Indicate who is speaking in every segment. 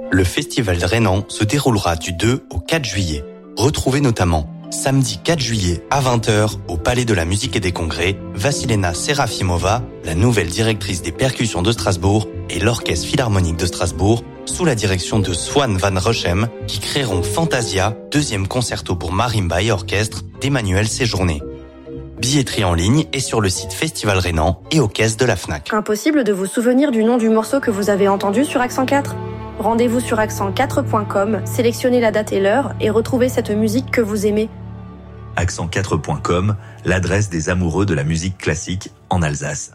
Speaker 1: Le festival rhénan se déroulera du 2 au 4 juillet. Retrouvez notamment samedi 4 juillet à 20h au Palais de la Musique et des Congrès, Vassilena Serafimova, la nouvelle directrice des percussions de Strasbourg, et l'Orchestre Philharmonique de Strasbourg, sous la direction de Swan van Rochem, qui créeront Fantasia, deuxième concerto pour marimba et orchestre d'Emmanuel Séjourné. Billetterie en ligne et sur le site Festival Rhénan et aux caisses de la FNAC.
Speaker 2: Impossible de vous souvenir du nom du morceau que vous avez entendu sur Accent 4 ? Rendez-vous sur accent4.com, sélectionnez la date et l'heure et retrouvez cette musique que vous aimez.
Speaker 3: Accent4.com, l'adresse des amoureux de la musique classique en Alsace.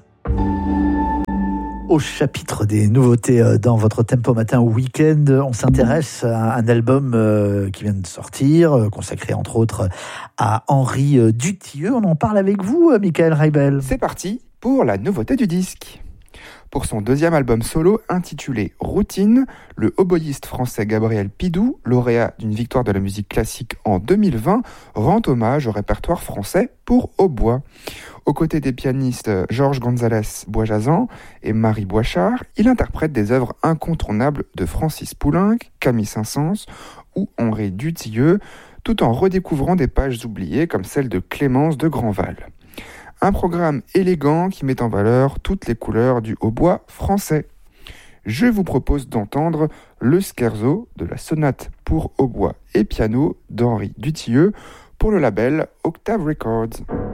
Speaker 4: Au chapitre des nouveautés dans votre Tempo Matin Week-end, on s'intéresse à un album qui vient de sortir, consacré entre autres à Henri Dutilleux. On en parle avec vous, Michael Reibel.
Speaker 5: C'est parti pour la nouveauté du disque. Pour son deuxième album solo intitulé Routine, le oboïste français Gabriel Pidou, lauréat d'une victoire de la musique classique en 2020, rend hommage au répertoire français pour hautbois. Aux côtés des pianistes Georges Gonzalez Boisjazan et Marie Boichard, il interprète des œuvres incontournables de Francis Poulenc, Camille Saint-Saëns ou Henri Dutilleux, tout en redécouvrant des pages oubliées comme celle de Clémence de Grandval. Un programme élégant qui met en valeur toutes les couleurs du hautbois français. Je vous propose d'entendre le scherzo de la sonate pour hautbois et piano d'Henri Dutilleux pour le label Octave Records.